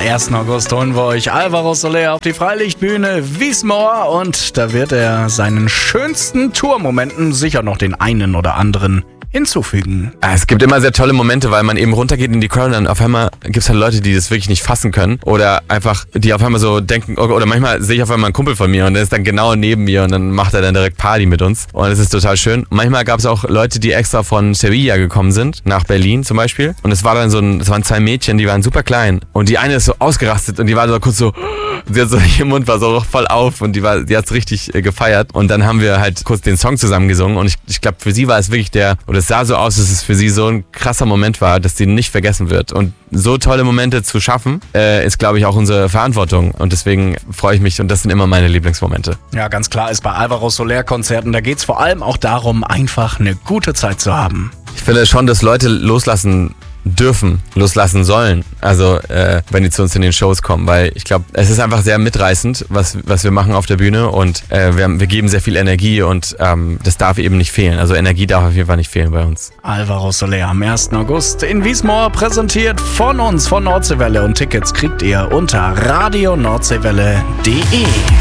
1. August holen wir euch Alvaro Soler auf die Freilichtbühne Wiesmoor und da wird er seinen schönsten Tourmomenten sicher noch den einen oder anderen hinzufügen. Es gibt immer sehr tolle Momente, weil man eben runtergeht in die Crowd und dann auf einmal gibt es halt Leute, die das wirklich nicht fassen können oder einfach, die auf einmal so denken, oder manchmal sehe ich auf einmal einen Kumpel von mir und der ist dann genau neben mir und dann macht er dann direkt Party mit uns und es ist total schön. Manchmal gab es auch Leute, die extra von Sevilla gekommen sind, nach Berlin zum Beispiel und es waren 2 Mädchen, die waren super klein und die eine ist so ausgerastet und die war so kurz so, sie hat so, ihr Mund war so voll auf und die hat es richtig gefeiert und dann haben wir halt kurz den Song zusammen gesungen und ich glaube, für sie war es wirklich es sah so aus, dass es für sie so ein krasser Moment war, dass sie nicht vergessen wird. Und so tolle Momente zu schaffen, ist, glaube ich, auch unsere Verantwortung. Und deswegen freue ich mich und das sind immer meine Lieblingsmomente. Ja, ganz klar ist bei Alvaro Soler Konzerten, da geht es vor allem auch darum, einfach eine gute Zeit zu haben. Ich finde schon, dass Leute loslassen sollen, also wenn die zu uns in den Shows kommen, weil ich glaube, es ist einfach sehr mitreißend, was wir machen auf der Bühne und wir geben sehr viel Energie und das darf eben nicht fehlen, also Energie darf auf jeden Fall nicht fehlen bei uns. Alvaro Soler am 1. August in Wiesmoor, präsentiert von uns, von Nordseewelle und Tickets kriegt ihr unter radioNordseewelle.de.